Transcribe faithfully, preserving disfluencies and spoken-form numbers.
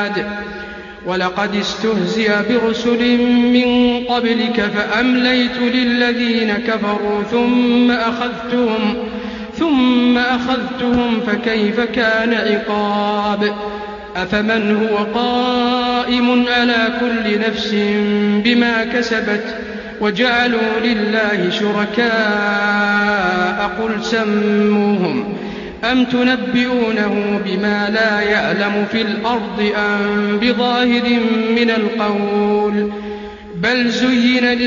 عاد ولقد استهزئ برسل من قبلك فأمليت للذين كفروا ثم أخذتهم, ثم أخذتهم فكيف كان عقاب أفمن هو قائم على كل نفس بما كسبت وجعلوا لله شركاء قل سموهم أم تنبئونه بما لا يعلم في الأرض أم بظاهر من القول بل زين